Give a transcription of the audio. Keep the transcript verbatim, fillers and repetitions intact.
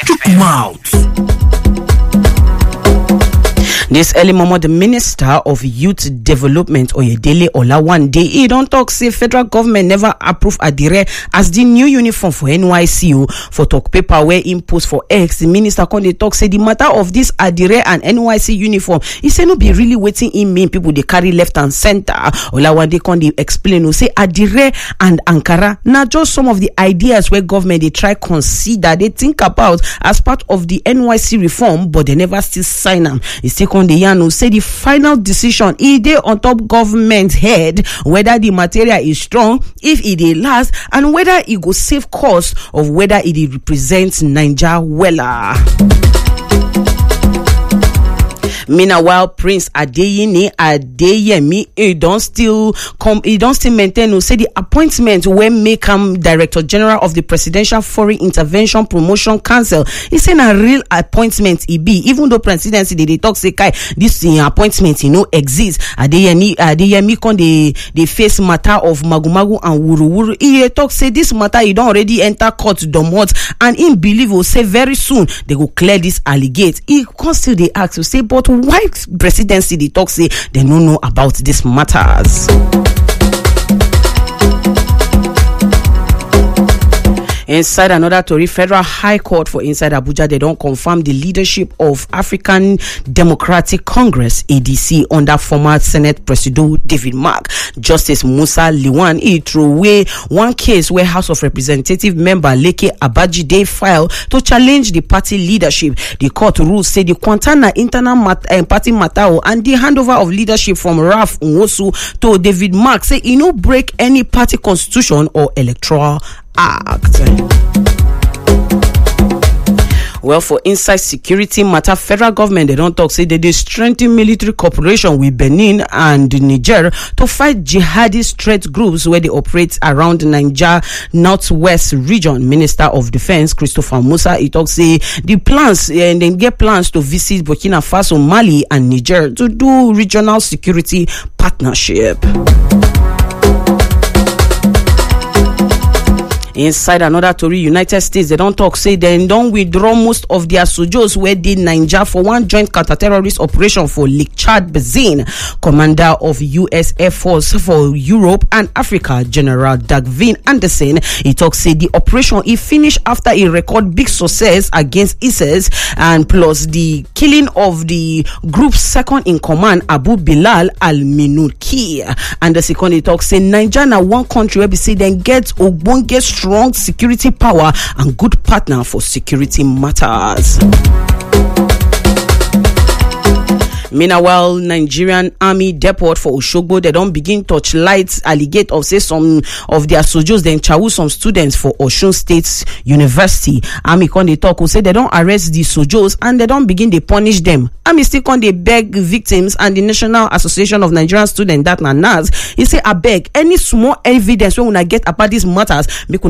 chook mouth. This early moment, the Minister of Youth Development, Oyedele Olawande, he don't talk say federal government never approve Adire as the new uniform for N Y C O. For talk paper where imposed for X, the minister can they talk say the matter of this Adire and N Y C uniform, he say no be really waiting in mean people they carry left and center. Olawande can they explain who say Adire and Ankara not just some of the ideas where government they try consider, they think about as part of the N Y C reform, but they never still sign them. He still on the Yano say the final decision is dey on top government head whether the material is strong, if it dey last, and whether it go save cost of whether it represents Naija wella. Meanwhile, Prince Adeyini Adeyemi, he don't still come, he don't still maintain who say the appointment when make him Director General of the Presidential Foreign Intervention Promotion Council. He saying a real appointment he be, even though presidency they, they talk say kai this uh, appointment you know exists. Adeyemi Adeyemi con they they face matter of Magumagu and Wuru Wuru. He talk say this matter he don't already enter court domot, and in believe will say very soon they go clear this allegate. He can still they ask to say but why presidency they talk say they don't know about these matters. Inside another story, Federal High Court for inside Abuja, they don't confirm the leadership of African Democratic Congress, A D C, under former Senate President David Mark. Justice Musa Liwan, he threw away one case where House of Representative member Leke Abajide filed to challenge the party leadership. The court rules say the Quantana internal mat- uh, party matter and the handover of leadership from Ralph Nwosu to David Mark say he no break any party constitution or electoral act. Well, for inside security matter, federal government, they don't talk, say that they strengthen military cooperation with Benin and Niger to fight jihadist threat groups where they operate around Niger Northwest region. Minister of Defense, Christopher Musa, he talks, say the plans, and then get plans to visit Burkina Faso, Mali, and Niger to do regional security partnership. Inside another story, United States, they don't talk, say they don't withdraw most of their soldiers where they Niger for one joint counter-terrorist operation for Lake Chad Basin. Commander of U S Air Force for Europe and Africa, General Dagvin Anderson, he talks, say the operation he finished after he record big success against ISIS and plus the killing of the group's second in command, Abu Bilal Al-Minuki. And the second he talks, say Niger now one country where we say then get Ogbonge strong security power and good partner for security matters. Meanwhile, Nigerian Army depot for Oshogbo, they don't begin touch lights, allegate of say some of their soldiers then chow some students for Osun State University. Army con they talk who say they don't arrest the soldiers and they don't begin they punish them. Army still con they beg victims and the National Association of Nigerian Students, that na N A S, he say I beg any small evidence when I get about these matters, make